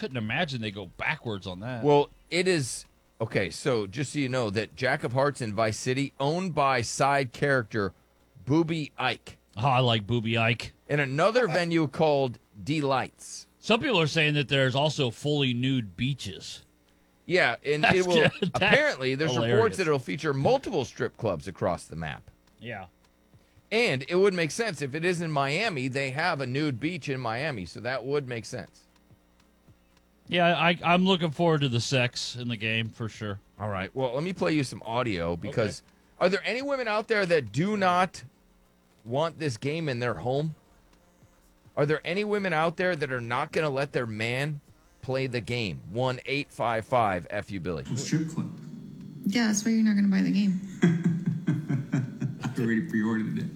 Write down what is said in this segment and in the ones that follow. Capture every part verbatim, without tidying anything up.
couldn't imagine they go backwards on that. Well, it is okay. So just so you know, that Jack of Hearts in Vice City, owned by side character Booby Ike, oh, I like Booby Ike. in another venue called Delights. Some people are saying that there's also fully nude beaches. Yeah, and That's it will. good. That's Apparently, there's hilarious. reports that it'll feature multiple strip clubs across the map. Yeah. And it would make sense if it is in Miami. They have a nude beach in Miami, so that would make sense. Yeah, I, I'm looking forward to the sex in the game for sure. All right. Well, let me play you some audio because okay. Are there any women out there that do not want this game in their home? Are there any women out there that are not going to let their man play the game? one eight five five F U Billy. Strip club. Yeah, that's why you're not going to buy the game. I already pre-ordered it.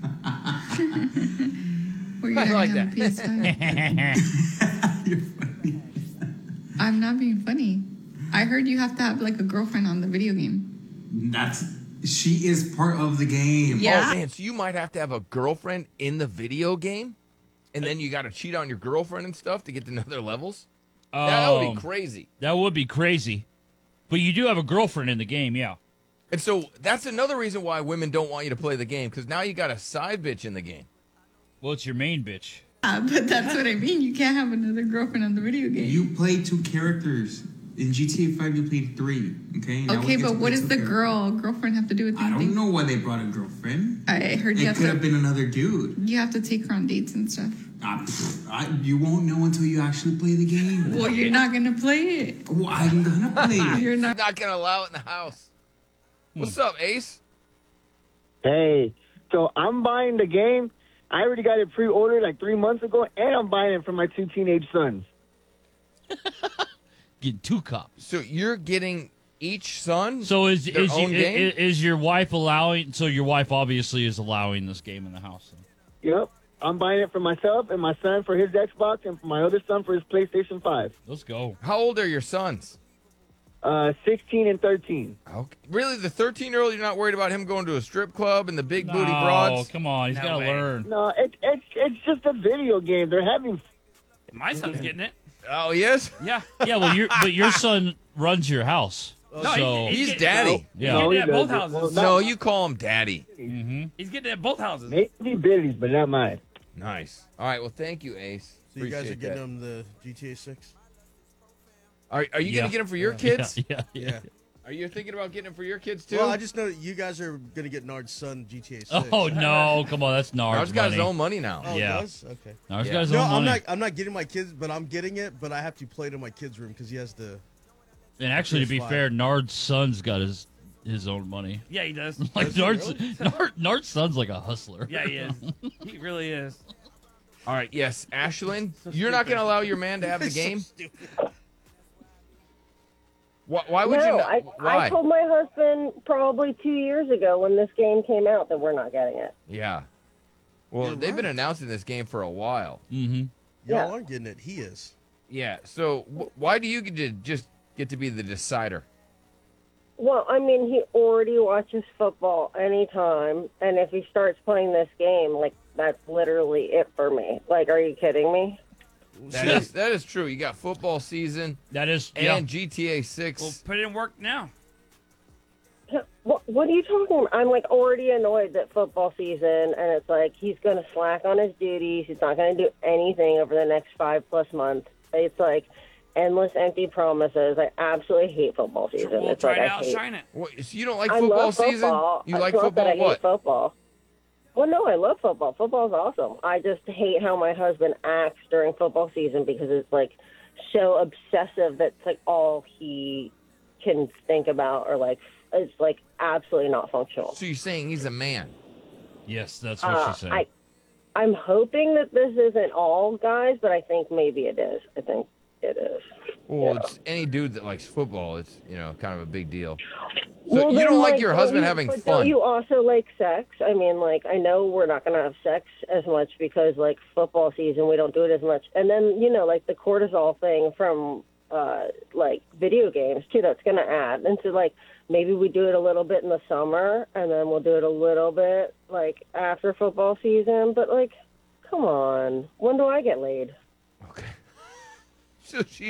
Or you're I not like gonna have a P S five. You're funny. I'm not being funny. I heard you have to have like a girlfriend on the video game. That's she is part of the game. Yeah. Oh, man, so you might have to have a girlfriend in the video game? And then you got to cheat on your girlfriend and stuff to get to another levels? That would Um, be crazy. That would be crazy. But you do have a girlfriend in the game, yeah. And so that's another reason why women don't want you to play the game, because now you got a side bitch in the game. Well, it's your main bitch. Uh, but that's what I mean. You can't have another girlfriend on the video game. You play two characters. In G T A five, you played three. Okay. Now okay, we get but to what play does two the characters. girl girlfriend have to do with I anything? don't know why they brought a girlfriend. I heard you It have could to. have been another dude. You have to take her on dates and stuff. I, I, you won't know until you actually play the game. Well, you're not gonna play it. Well, I'm gonna play it. You're I'm not. not going to allow it in the house. What's up, Ace? Hey, so I'm buying the game. I already got it pre-ordered like three months ago, and I'm buying it for my two teenage sons. Get two copies. So you're getting each son So is their is, you, own game? is is your wife allowing? So your wife obviously is allowing this game in the house. Then. Yep. I'm buying it for myself and my son for his Xbox and for my other son for his PlayStation five. Let's go. How old are your sons? Uh, sixteen and thirteen. Okay. Really, the thirteen-year-old, you're not worried about him going to a strip club and the big booty Oh, broads? come on. He's No got to way. learn. No, it's it's it's just a video game. They're having. My son's getting it. Oh, yes? Yeah. Yeah, well, your but your son runs your house. No, so he- He's getting- daddy. yeah. He's getting he it at both doesn't. houses. Well, No, you call him daddy. Mm-hmm. He's getting it at both houses. Maybe Billy's, but not mine. Nice. All right, well, thank you, Ace. So you guys are Appreciate getting that. them the G T A six? Are, are you Yeah. going to get them for your kids? Yeah, yeah, yeah. Yeah. Are you thinking about getting them for your kids, too? Well, I just know that you guys are going to get Nard's son G T A six. Oh no! Come on, that's Nard's Nard's got money. his own money now. Oh, Yeah. it does? Okay. Nard's Yeah. got his No, own I'm money. not. I'm not getting my kids, but I'm getting it. But I have to play it in my kid's room because he has the. And actually, to be P S five. fair, Nard's son's got his his own money. Yeah, he does. Like Does he Nard's really? Nard, Nard's son's like a hustler. Yeah, he is. He really is. All right, yes, Ashlyn, you're not going to allow your man to have the So game? stupid. Why, why would no, you not? I, why? I told my husband probably two years ago when this game came out that we're not getting it. Yeah. Well, You're they've been right. announcing this game for a while. Mm-hmm. Y'all Yeah. aren't getting it. He is. Yeah, so wh- why do you get to just get to be the decider? Well, I mean, he already watches football anytime, and if he starts playing this game, like, that's literally it for me. Like, are you kidding me? That is that is true. You got football season That is and yeah. G T A six. Well, put it in work now. What, what are you talking about? I'm, like, already annoyed that football season, and it's like he's going to slack on his duties. He's not going to do anything over the next five-plus months. It's like endless empty promises. I absolutely hate football season. We'll it's try like to I hate outshine it. What, so you don't like I football love season? football. You It's like not that I football hate what? football. Well, no, I love football. Football's awesome. I just hate how my husband acts during football season because it's like so obsessive that's like all he can think about, or like it's like absolutely not functional. So you're saying he's a man? Yes, that's what Uh, she said. I, I'm hoping that this isn't all guys, but I think maybe it is. I think it is. Well, Yeah. it's any dude that likes football. It's you know kind of a big deal. So Well, you then, don't like your don't husband you- having but fun? Don't you also like sex? I mean, like, I know we're not going to have sex as much because, like, football season, we don't do it as much. And then, you know, like, the cortisol thing from, uh, like, video games, too, that's going to add. And so, like, maybe we do it a little bit in the summer, and then we'll do it a little bit, like, after football season. But, like, come on. When do I get laid? Okay. So she